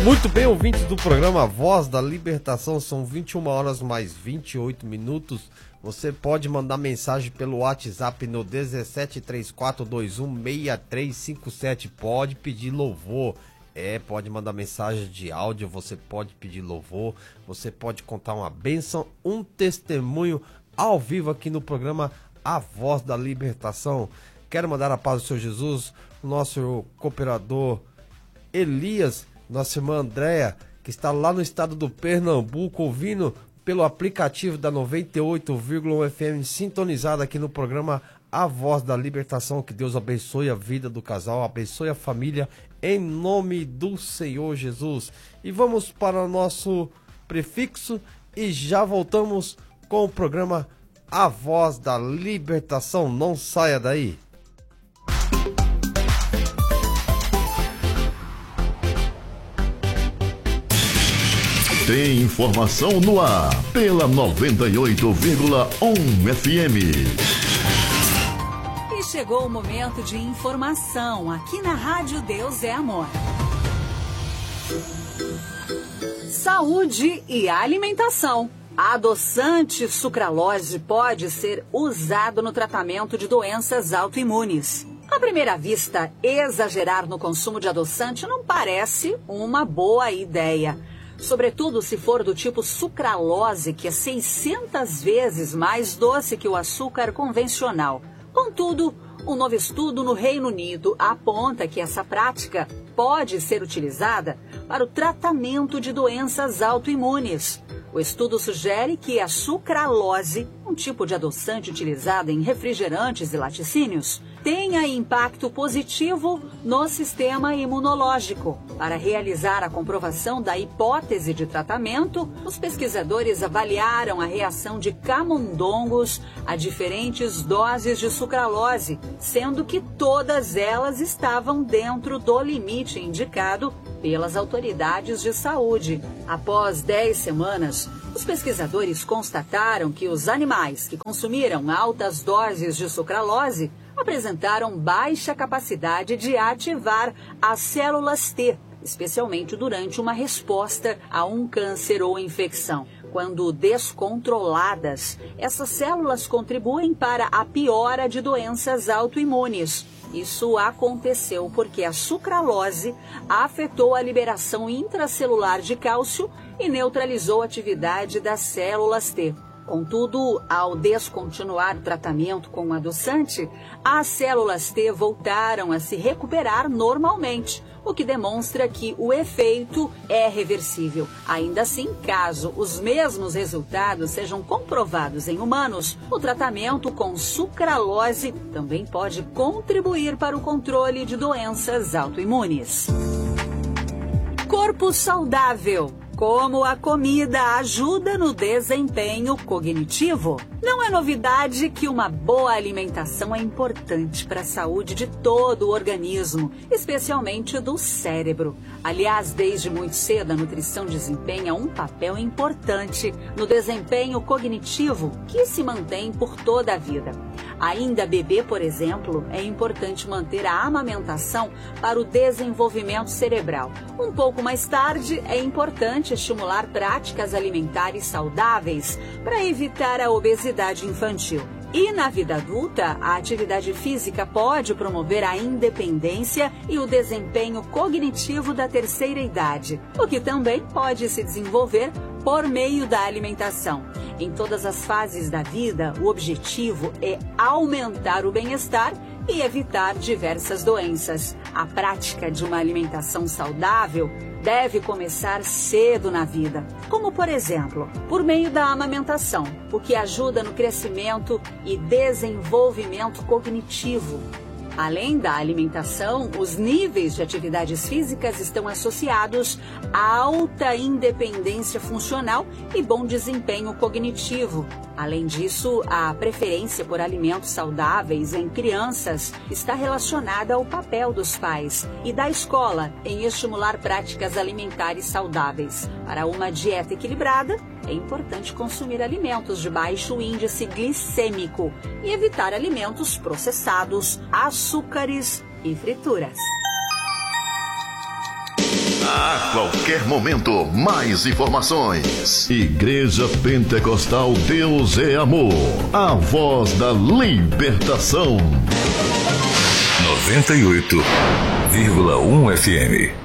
Muito bem, ouvintes do programa Voz da Libertação, são 21 horas mais 28 minutos. Você pode mandar mensagem pelo WhatsApp no 1734216357. Pode pedir louvor. Pode mandar mensagem de áudio, você pode pedir louvor, você pode contar uma bênção, um testemunho ao vivo aqui no programa A Voz da Libertação. Quero mandar a paz do Senhor Jesus, o nosso cooperador Elias, nossa irmã Andréia, que está lá no estado do Pernambuco, ouvindo pelo aplicativo da 98,1 FM, sintonizada aqui no programa A Voz da Libertação. Que Deus abençoe a vida do casal, abençoe a família, em nome do Senhor Jesus. E vamos para o nosso prefixo e já voltamos com o programa A Voz da Libertação. Não saia daí. Tem informação no ar, pela 98,1 FM. E chegou o momento de informação, aqui na Rádio Deus é Amor. Saúde e alimentação. A adoçante sucralose pode ser usado no tratamento de doenças autoimunes. À primeira vista, exagerar no consumo de adoçante não parece uma boa ideia. Sobretudo se for do tipo sucralose, que é 600 vezes mais doce que o açúcar convencional. Contudo, um novo estudo no Reino Unido aponta que essa prática pode ser utilizada para o tratamento de doenças autoimunes. O estudo sugere que a sucralose, um tipo de adoçante utilizado em refrigerantes e laticínios, tenha impacto positivo no sistema imunológico. Para realizar a comprovação da hipótese de tratamento, os pesquisadores avaliaram a reação de camundongos a diferentes doses de sucralose, sendo que todas elas estavam dentro do limite indicado pelas autoridades de saúde. Após 10 semanas, os pesquisadores constataram que os animais que consumiram altas doses de sucralose apresentaram baixa capacidade de ativar as células T, especialmente durante uma resposta a um câncer ou infecção. Quando descontroladas, essas células contribuem para a piora de doenças autoimunes. Isso aconteceu porque a sucralose afetou a liberação intracelular de cálcio e neutralizou a atividade das células T. Contudo, ao descontinuar o tratamento com o adoçante, as células T voltaram a se recuperar normalmente, o que demonstra que o efeito é reversível. Ainda assim, caso os mesmos resultados sejam comprovados em humanos, o tratamento com sucralose também pode contribuir para o controle de doenças autoimunes. Corpo saudável. Como a comida ajuda no desempenho cognitivo? Não é novidade que uma boa alimentação é importante para a saúde de todo o organismo, especialmente do cérebro. Aliás, desde muito cedo, a nutrição desempenha um papel importante no desempenho cognitivo que se mantém por toda a vida. Ainda bebê, por exemplo, é importante manter a amamentação para o desenvolvimento cerebral. Um pouco mais tarde, é importante estimular práticas alimentares saudáveis para evitar a obesidade infantil. E na vida adulta, a atividade física pode promover a independência e o desempenho cognitivo da terceira idade, o que também pode se desenvolver por meio da alimentação. Em todas as fases da vida, o objetivo é aumentar o bem-estar e evitar diversas doenças. A prática de uma alimentação saudável deve começar cedo na vida, como por exemplo, por meio da amamentação, o que ajuda no crescimento e desenvolvimento cognitivo. Além da alimentação, os níveis de atividades físicas estão associados a alta independência funcional e bom desempenho cognitivo. Além disso, a preferência por alimentos saudáveis em crianças está relacionada ao papel dos pais e da escola em estimular práticas alimentares saudáveis. Para uma dieta equilibrada, é importante consumir alimentos de baixo índice glicêmico e evitar alimentos processados, açúcares e frituras. qualquer momento, mais informações. Igreja Pentecostal Deus é Amor. A voz da libertação. 98,1 FM.